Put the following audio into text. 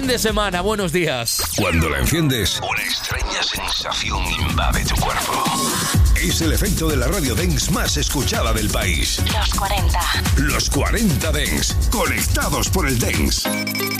De semana, buenos días. Cuando la enciendes, una extraña sensación invade tu cuerpo. Es el efecto de la radio dance más escuchada del país. Los 40. Los 40 Dance, conectados por el dance.